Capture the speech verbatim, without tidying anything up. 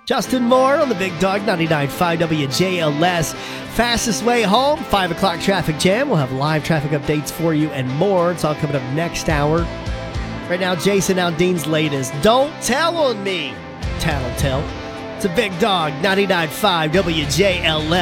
Justin Moore on the Big Dog ninety-nine point five W J L S. Fastest way home, five o'clock traffic jam. We'll have live traffic updates for you and more. It's all coming up next hour. Right now, Jason Aldean's latest. Don't tell on me. Tattletale. It's a Big Dog ninety-nine point five W J L S.